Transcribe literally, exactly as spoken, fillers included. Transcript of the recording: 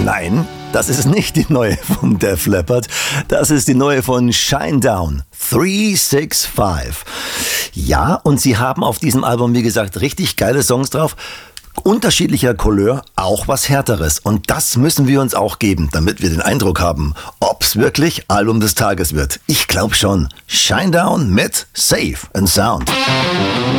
Nein, das ist nicht die neue von Def Leppard. Das ist die neue von Shinedown. drei sechs fünf. Ja, und sie haben auf diesem Album, wie gesagt, richtig geile Songs drauf. Unterschiedlicher Couleur, auch was Härteres. Und das müssen wir uns auch geben, damit wir den Eindruck haben, ob's wirklich Album des Tages wird. Ich glaube schon. Shinedown mit Safe and Sound.